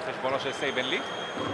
חשבונו של סייבן לי.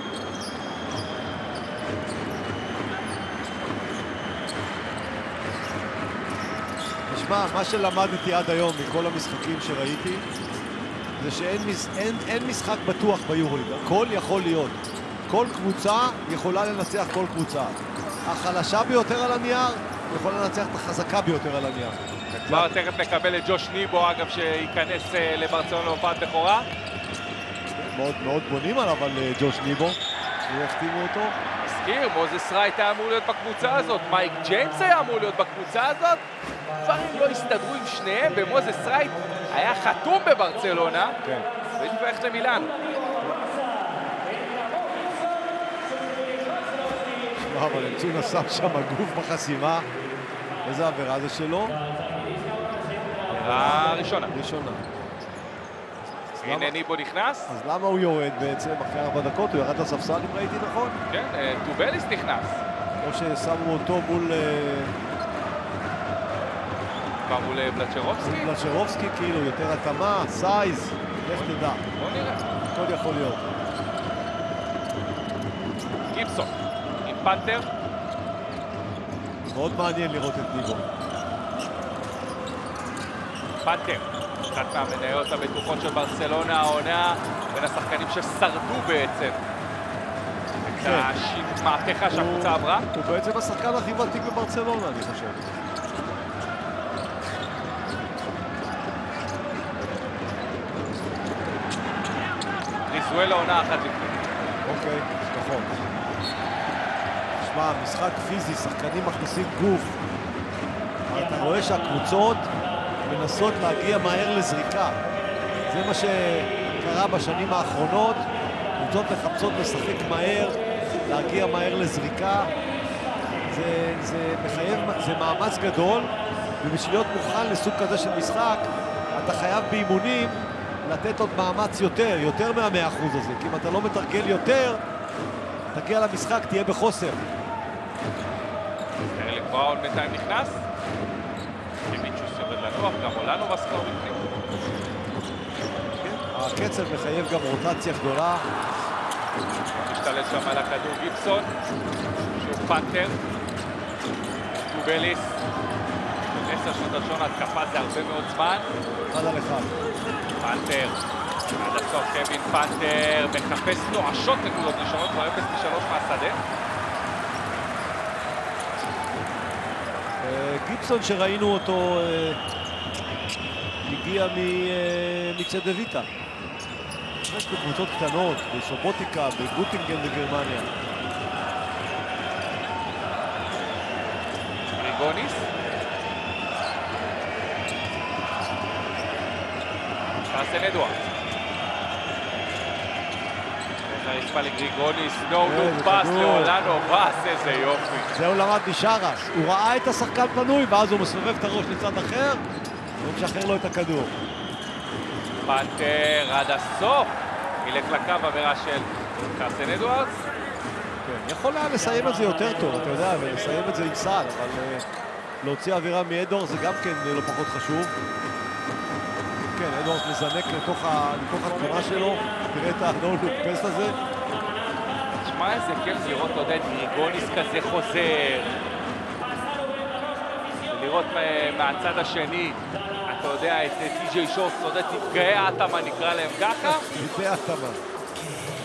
תשמע, מה שלמדתי עד היום מכל המשחקים שראיתי, זה שאין משחק בטוח ביורוליג, הכל יכול להיות. כל קבוצה יכולה לנצח כל קבוצה. החלשה ביותר על הנייר יכולה לנצח את החזקה ביותר על הנייר. כבר תכף נקבל את ג'וש ניבו, אגב, שייכנס לברצלונה להופעת בכורה. מאוד מאוד בונים עליו על ג'וש ניבו, שיחתימו אותו. מזכיר, מוזס רייט היה אמור להיות בקבוצה הזאת, מייק ג'יימס היה אמור להיות בקבוצה הזאת. דברים לא הסתדרו עם שניהם, ומוזס רייט היה חתום בברצלונה. כן. והייתי ללכת למילאנו. אבל אמצון שם שם גוף בחסימה. איזה עבירה זה שלו? עבירה ראשונה. ראשונה. הנה ניבו נכנס. אז למה הוא יורד בעצם אחרי 4 דקות? הוא ירד לספסל אם ראיתי נכון? כן, טובליס נכנס. או ששמו אותו מול... כבר מול בלצ'רובסקי? בלצ'רובסקי כאילו, יותר התאמה, סייז, לך תדע. בוא נראה. הכל יכול להיות. גיבסון עם פנתר. מאוד מעניין לראות את ניבו. פנתר, אחת מהמניות הבטוחות של ברצלונה, העונה בין השחקנים ששרדו בעצם את המהפכה שהקבוצה עברה. הוא בעצם השחקן הכי ותיק בברצלונה, אני חושב. ריזואל העונה אחת לפני. אוקיי, נכון. תשמע, משחק פיזי, שחקנים מכניסים גוף. אתה רואה שהקבוצות מנסות להגיע מהר לזריקה. זה מה שקרה בשנים האחרונות. קבוצות מחפשות לשחק מהר, להגיע מהר לזריקה. זה מחייב, זה מאמץ גדול, ובשביל להיות מוכן לסוג כזה של משחק, אתה חייב באימונים לתת עוד מאמץ יותר מה-100% הזה. כי אם אתה לא מתרגל יותר, תגיע למשחק, תהיה בחוסר. ארליק בראון בינתיים נכנס. מיצ'וס יורד לנוח, גם עולנו בסקור בפנים. הקצב מחייב גם רוטציה גדולה. משתלט שם על הכדור גיבסון, שוב פנתר. טובליס. 10 שנות ראשון, התקפה זה הרבה מאוד זמן. 1 על 1. פנתר. עד הסוף קווין פנתר מחפש נואשות נקודות ראשונות, כבר 0-3 מהשדה. גיבסון שראינו אותו הגיע מצדוויטה. יש בקבוצות קטנות, בסובוטיקה, בגוטינגן בגרמניה. גריגוניס. קרסן אדוארדס. הרצפה לגריגוניס, נו פס לאולנו, פס, איזה יופי. זהו למד משרס, הוא ראה את השחקן פנוי ואז הוא מסובב את הראש לצד אחר ומשחרר לו את הכדור. פנתר עד הסוף, מילק לקו עבירה של קרסן אדוארדס. כן, יכול היה לסיים את זה יותר טוב, אתה יודע, ולסיים את זה עם סל, אבל להוציא אווירה מאדוארדס זה גם כן לא פחות חשוב. כן, אדוארדס מזנק לתוך התמונה שלו, תראה את ה-no-look pass הזה. תשמע איזה כיף לראות, אתה יודע, את גריגוניס כזה חוזר. ולראות מהצד השני, אתה יודע, את טי.ג'יי שורטס, אתה יודע, תפגעי ההתאמה נקרא להם ככה. תפגעי ההתאמה.